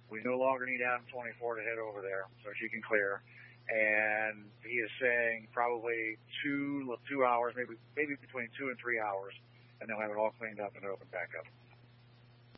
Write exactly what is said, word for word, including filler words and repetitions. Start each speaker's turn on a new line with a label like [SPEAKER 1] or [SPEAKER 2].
[SPEAKER 1] We no longer need Adam twenty-four to head over there, so she can clear. And he is saying probably two two hours, maybe maybe between two and three hours, and they'll have it all cleaned up and open back up.